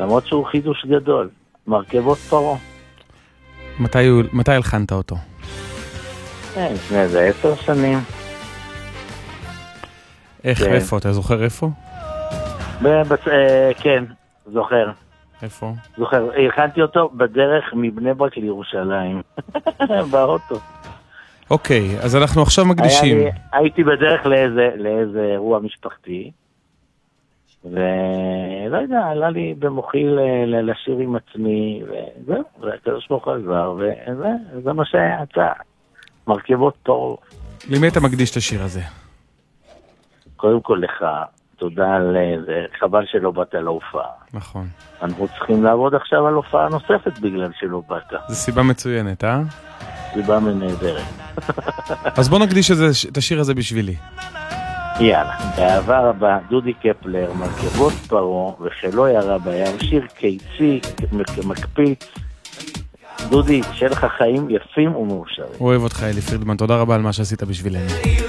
למרות שהוא חידוש גדול. מרכבות פרעה. מתי הלחנת אותו? לפני איזה 10 שנים. איך, כן. איפה? אתה זוכר איפה? כן, זוכר. איפה? זוכר, הלחנתי אותו בדרך מבני ברק לירושלים. באוטו. אוקיי, אז אנחנו עכשיו מקדישים. הייתי בדרך לאיזה אירוע משפחתי, ולא יודע, עלה לי במוחי לשיר עם עצמי, וזהו, והקדוש ברוך הוא עזר, וזה מה שיצא. מרכבות פרעה. למי אתה מקדיש את השיר הזה? קודם כל לך, תודה על זה, חבל שלא באת להופעה. נכון. אנחנו צריכים לעבוד עכשיו על הופעה נוספת בגלל שלא באת. זו סיבה מצוינת, אה? סיבה מנהדרת. אז בוא נקדיש את השיר הזה בשבילי. יאללה, באהבה רבה, דודי קפלר, מרכבות פרעה, ושלא ירה בים, שיר קיצי, מקפיץ. דודי, שיהיה לך חיים יפים ומאושרים. אוהב אותך אלי פרידמן, תודה רבה על מה שעשית בשבילנו.